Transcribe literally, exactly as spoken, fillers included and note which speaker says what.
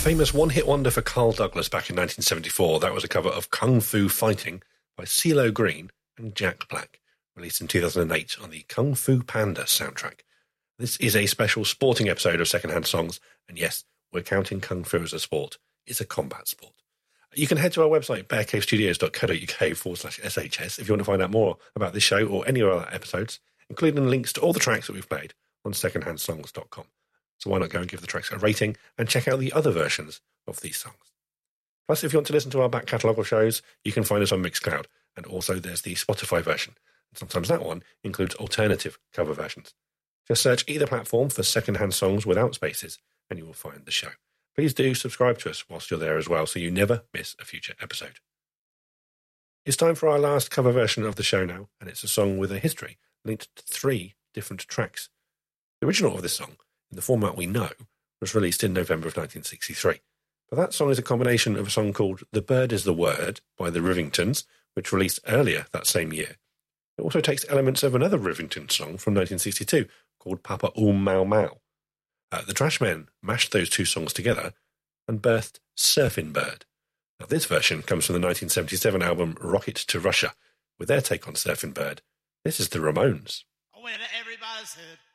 Speaker 1: famous one-hit wonder for Carl Douglas back in nineteen seventy-four. That was a cover of Kung Fu Fighting by CeeLo Green and Jack Black, released in two thousand eight on the Kung Fu Panda soundtrack. This is a special sporting episode of Secondhand Songs, and yes, we're counting Kung Fu as a sport. It's a combat sport. You can head to our website, bear cave studios dot co dot uk forward slash SHS, if you want to find out more about this show or any of our other episodes, including links to all the tracks that we've played on secondhand songs dot com. So why not go and give the tracks a rating and check out the other versions of these songs. Plus, if you want to listen to our back catalogue of shows, you can find us on Mixcloud, and also there's the Spotify version. And sometimes that one includes alternative cover versions. Just search either platform for Secondhand Songs without spaces, and you will find the show. Please do subscribe to us whilst you're there as well, so you never miss a future episode. It's time for our last cover version of the show now, and it's a song with a history linked to three different tracks. The original of this song, in the format we know, was released in November of nineteen sixty-three. But that song is a combination of a song called The Bird is the Word by the Rivingtons, which released earlier that same year. It also takes elements of another Rivington song from nineteen sixty-two called Papa Oom Mau Mau. Uh, the Trashmen mashed those two songs together and birthed Surfin' Bird. Now, this version comes from the nineteen seventy-seven album Rocket to Russia, with their take on Surfin' Bird. This is the Ramones.
Speaker 2: When everybody's heard